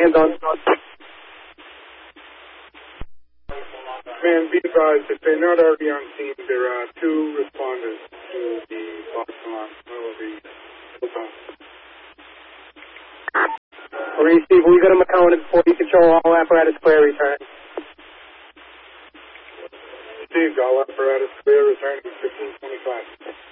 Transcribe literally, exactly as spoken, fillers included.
hands on. Man, be advised, if they're not already on scene, there are two responders to the Boston alarm. Will be Receive, we got a McCone at forty, control all apparatus clear, return. Received, all apparatus clear, returning fifteen twenty-five.